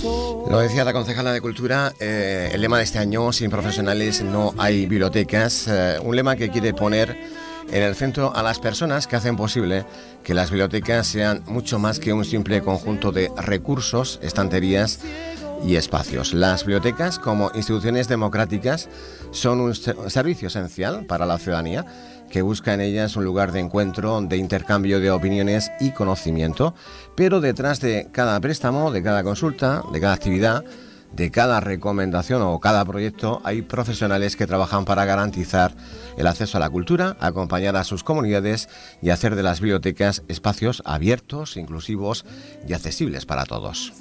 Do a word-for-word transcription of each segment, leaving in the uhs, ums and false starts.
Lo decía la concejala de Cultura, eh, el lema de este año, sin profesionales no hay bibliotecas, eh, un lema que quiere poner en el centro a las personas que hacen posible que las bibliotecas sean mucho más que un simple conjunto de recursos, estanterías y espacios. Las bibliotecas, como instituciones democráticas, son un servicio esencial para la ciudadanía, que busca en ellas un lugar de encuentro, de intercambio de opiniones y conocimiento, pero detrás de cada préstamo, de cada consulta, de cada actividad, de cada recomendación o cada proyecto, hay profesionales que trabajan para garantizar el acceso a la cultura, acompañar a sus comunidades y hacer de las bibliotecas espacios abiertos, inclusivos y accesibles para todos.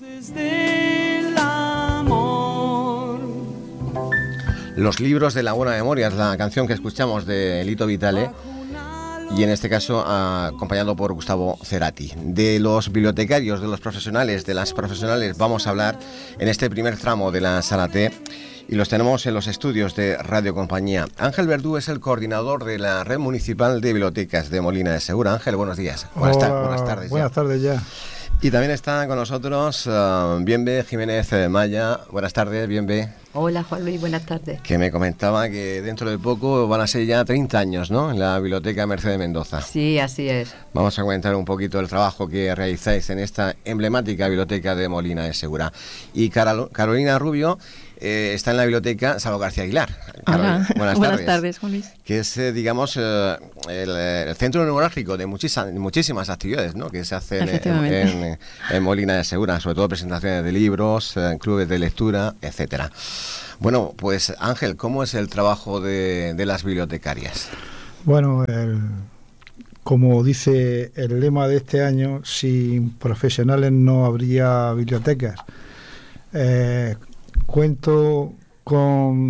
Los libros de la buena memoria es la canción que escuchamos de Lito Vitale, y en este caso acompañado por Gustavo Cerati. De los bibliotecarios, de los profesionales, de las profesionales vamos a hablar en este primer tramo de la Sala T, y los tenemos en los estudios de Radio Compañía. Ángel Verdú es el coordinador de la Red Municipal de Bibliotecas de Molina de Segura. Ángel, buenos días. Buenas, Hola, ta- buenas tardes. Buenas ya. tardes ya. Y también está con nosotros uh, Bienve Jiménez Maya. Buenas tardes, Bienve. Hola, Juan Luis, buenas tardes. Que me comentaba que dentro de poco van a ser ya treinta años, ¿no?, en la Biblioteca Mercedes Mendoza. Sí, así es. Vamos a comentar un poquito el trabajo que realizáis en esta emblemática biblioteca de Molina de Segura. Y Carol- Carolina Rubio eh, está en la biblioteca Salvo García Aguilar. Hola, Buenas, buenas tardes. tardes, Juan Luis. Que es, eh, digamos, eh, el, el centro neurálgico de muchísimas, muchísimas actividades, ¿no?, que se hacen en, en, en Molina de Segura, sobre todo presentaciones de libros, eh, clubes de lectura, etcétera. Bueno, pues Ángel, ¿cómo es el trabajo de, de las bibliotecarias? Bueno, el, como dice el lema de este año, sin profesionales no habría bibliotecas. Eh, cuento con